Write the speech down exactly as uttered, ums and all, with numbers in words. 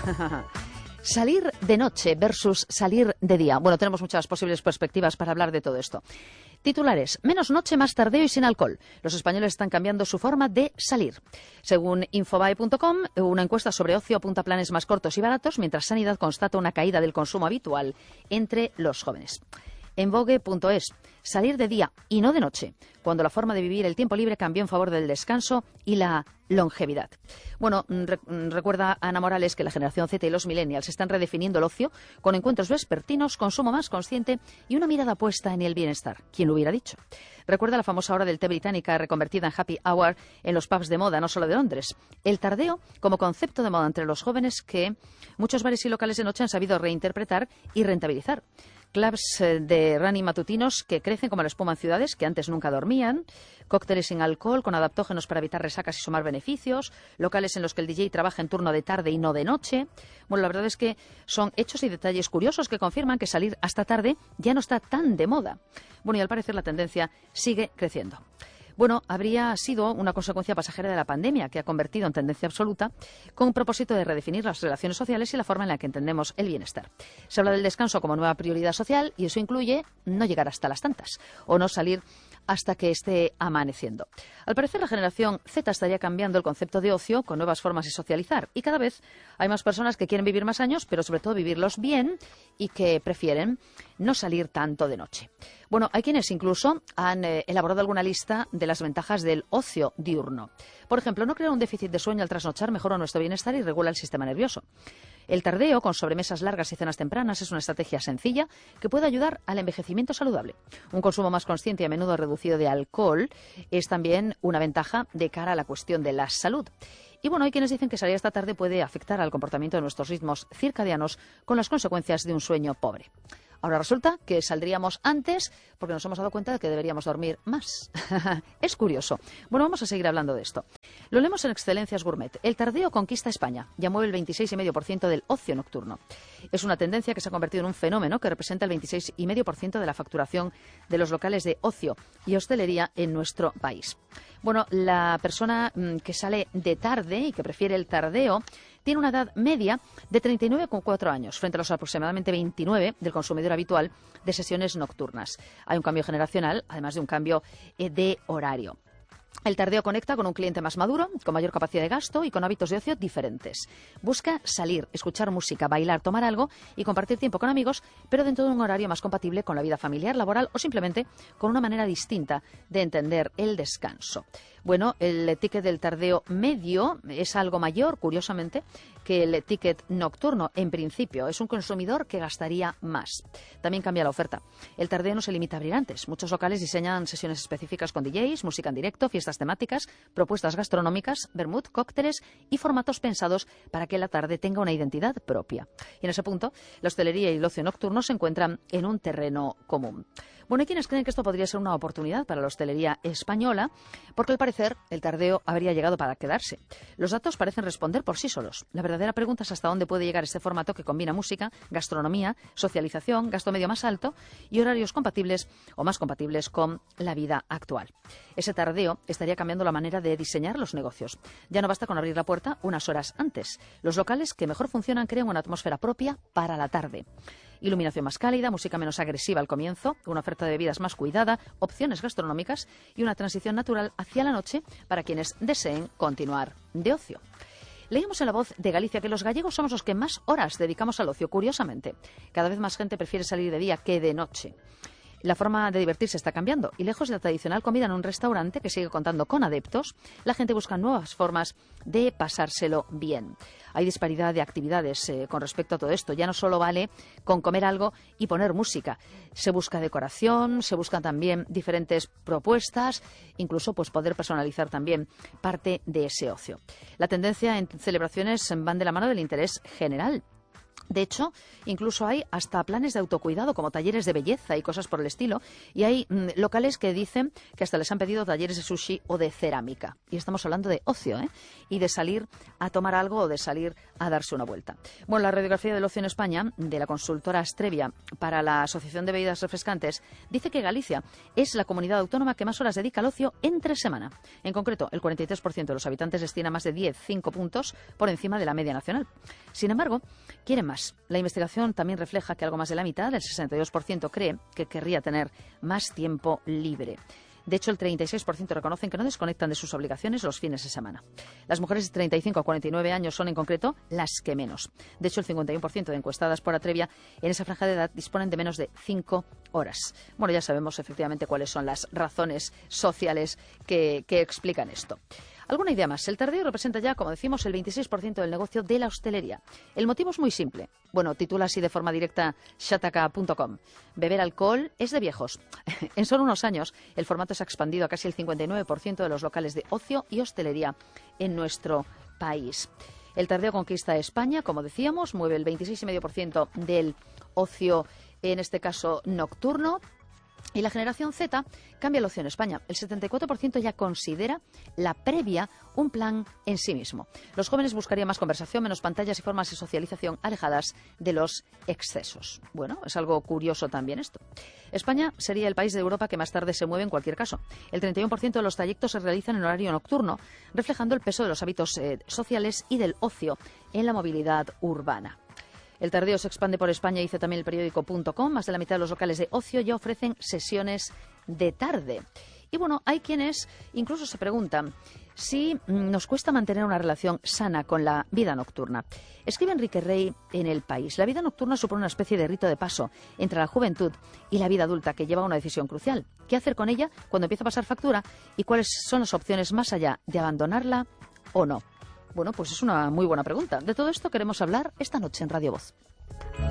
Salir de noche versus salir de día. Bueno, tenemos muchas posibles perspectivas para hablar de todo esto. Titulares: menos noche, más tardeo y sin alcohol. Los españoles están cambiando su forma de salir. Según Infobae punto com, una encuesta sobre ocio apunta a planes más cortos y baratos, mientras Sanidad constata una caída del consumo habitual entre los jóvenes. En Vogue punto es, salir de día y no de noche, cuando la forma de vivir el tiempo libre cambió en favor del descanso y la longevidad. Bueno, re recuerda Ana Morales que la generación Z y los millennials están redefiniendo el ocio con encuentros vespertinos, consumo más consciente y una mirada puesta en el bienestar. ¿Quién lo hubiera dicho? Recuerda la famosa hora del té británica reconvertida en happy hour en los pubs de moda, no solo de Londres. El tardeo como concepto de moda entre los jóvenes que muchos bares y locales de noche han sabido reinterpretar y rentabilizar. Clubs de running matutinos que crecen como la espuma en ciudades que antes nunca dormían, cócteles sin alcohol con adaptógenos para evitar resacas y sumar beneficios, locales en los que el D J trabaja en turno de tarde y no de noche. Bueno, la verdad es que son hechos y detalles curiosos que confirman que salir hasta tarde ya no está tan de moda. Bueno, y al parecer la tendencia sigue creciendo. Bueno, habría sido una consecuencia pasajera de la pandemia que ha convertido en tendencia absoluta con un propósito de redefinir las relaciones sociales y la forma en la que entendemos el bienestar. Se habla del descanso como nueva prioridad social y eso incluye no llegar hasta las tantas o no salir hasta que esté amaneciendo. Al parecer, la generación Z estaría cambiando el concepto de ocio con nuevas formas de socializar y cada vez hay más personas que quieren vivir más años, pero sobre todo vivirlos bien y que prefieren no salir tanto de noche. Bueno, hay quienes incluso han eh, elaborado alguna lista de las ventajas del ocio diurno. Por ejemplo, no crear un déficit de sueño al trasnochar mejora nuestro bienestar y regula el sistema nervioso. El tardeo, con sobremesas largas y cenas tempranas, es una estrategia sencilla que puede ayudar al envejecimiento saludable. Un consumo más consciente y a menudo reducido de alcohol es también una ventaja de cara a la cuestión de la salud. Y bueno, hay quienes dicen que salir esta tarde puede afectar al comportamiento de nuestros ritmos circadianos con las consecuencias de un sueño pobre. Ahora resulta que saldríamos antes porque nos hemos dado cuenta de que deberíamos dormir más. Es curioso. Bueno, vamos a seguir hablando de esto. Lo leemos en Excelencias Gourmet. El tardeo conquista España. Ya mueve el veintiséis coma cinco por ciento del ocio nocturno. Es una tendencia que se ha convertido en un fenómeno que representa el veintiséis coma cinco por ciento de la facturación de los locales de ocio y hostelería en nuestro país. Bueno, la persona mmm, que sale de tarde y que prefiere el tardeo tiene una edad media de treinta y nueve coma cuatro años, frente a los aproximadamente veintinueve del consumidor habitual de sesiones nocturnas. Hay un cambio generacional, además de un cambio eh, de horario. El tardeo conecta con un cliente más maduro, con mayor capacidad de gasto y con hábitos de ocio diferentes. Busca salir, escuchar música, bailar, tomar algo y compartir tiempo con amigos, pero dentro de un horario más compatible con la vida familiar, laboral o simplemente con una manera distinta de entender el descanso. Bueno, el ticket del tardeo medio es algo mayor, curiosamente, que el ticket nocturno. En principio, es un consumidor que gastaría más. También cambia la oferta. El tardeo no se limita a abrir antes. Muchos locales diseñan sesiones específicas con D Js, música en directo, fiestas temáticas, propuestas gastronómicas, vermut, cócteles y formatos pensados para que la tarde tenga una identidad propia. Y en ese punto, la hostelería y el ocio nocturno se encuentran en un terreno común. Bueno, hay quienes creen que esto podría ser una oportunidad para la hostelería española, porque al parecer el tardeo habría llegado para quedarse. Los datos parecen responder por sí solos. La verdadera pregunta es hasta dónde puede llegar este formato que combina música, gastronomía, socialización, gasto medio más alto y horarios compatibles o más compatibles con la vida actual. Ese tardeo estaría cambiando la manera de diseñar los negocios. Ya no basta con abrir la puerta unas horas antes. Los locales que mejor funcionan crean una atmósfera propia para la tarde. Iluminación más cálida, música menos agresiva al comienzo, una oferta de bebidas más cuidada, opciones gastronómicas y una transición natural hacia la noche para quienes deseen continuar de ocio. Leímos en La Voz de Galicia que los gallegos somos los que más horas dedicamos al ocio, curiosamente. Cada vez más gente prefiere salir de día que de noche. La forma de divertirse está cambiando y lejos de la tradicional comida en un restaurante que sigue contando con adeptos, la gente busca nuevas formas de pasárselo bien. Hay disparidad de actividades eh, con respecto a todo esto. Ya no solo vale con comer algo y poner música. Se busca decoración, se buscan también diferentes propuestas, incluso pues poder personalizar también parte de ese ocio. La tendencia en celebraciones van de la mano del interés general. De hecho, incluso hay hasta planes de autocuidado como talleres de belleza y cosas por el estilo. Y hay mmm, locales que dicen que hasta les han pedido talleres de sushi o de cerámica. Y estamos hablando de ocio, ¿eh? Y de salir a tomar algo o de salir a darse una vuelta. Bueno, la radiografía del ocio en España, de la consultora Astrevia para la Asociación de Bebidas Refrescantes, dice que Galicia es la comunidad autónoma que más horas dedica al ocio entre semana. En concreto, el cuarenta y tres por ciento de los habitantes destina más de diez, cinco puntos por encima de la media nacional. Sin embargo, quieren más. La investigación también refleja que algo más de la mitad, el sesenta y dos por ciento, cree que querría tener más tiempo libre. De hecho, el treinta y seis por ciento reconocen que no desconectan de sus obligaciones los fines de semana. Las mujeres de treinta y cinco a cuarenta y nueve años son, en concreto, las que menos. De hecho, el cincuenta y uno por ciento de encuestadas por Atrevia en esa franja de edad disponen de menos de cinco horas. Bueno, ya sabemos efectivamente cuáles son las razones sociales que, que explican esto. Alguna idea más. El tardío representa ya, como decimos, el veintiséis por ciento del negocio de la hostelería. El motivo es muy simple. Bueno, titula así de forma directa shataka punto com. Beber alcohol es de viejos. En solo unos años, el formato se ha expandido a casi el cincuenta y nueve por ciento de los locales de ocio y hostelería en nuestro país. El tardeo conquista España, como decíamos, mueve el veintiséis coma cinco por ciento del ocio, en este caso nocturno. Y la generación Z cambia el ocio en España. El setenta y cuatro por ciento ya considera la previa un plan en sí mismo. Los jóvenes buscarían más conversación, menos pantallas y formas de socialización alejadas de los excesos. Bueno, es algo curioso también esto. España sería el país de Europa que más tarde se mueve en cualquier caso. El treinta y uno por ciento de los trayectos se realizan en horario nocturno, reflejando el peso de los hábitos eh, sociales y del ocio en la movilidad urbana. El tardeo se expande por España, dice también el periódico punto com. Más de la mitad de los locales de ocio ya ofrecen sesiones de tarde. Y bueno, hay quienes incluso se preguntan si nos cuesta mantener una relación sana con la vida nocturna. Escribe Enrique Rey en El País. La vida nocturna supone una especie de rito de paso entre la juventud y la vida adulta que lleva a una decisión crucial. ¿Qué hacer con ella cuando empieza a pasar factura? ¿Y cuáles son las opciones más allá de abandonarla o no? Bueno, pues es una muy buena pregunta. De todo esto queremos hablar esta noche en Radio Voz.